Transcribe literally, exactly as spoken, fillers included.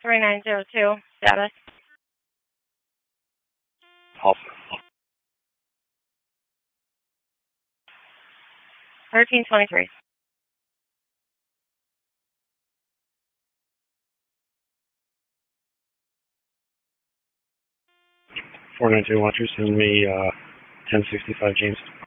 three nine zero two, status. Alpha. thirteen twenty-three. four nine two, watcher, send me uh, ten sixty-five James.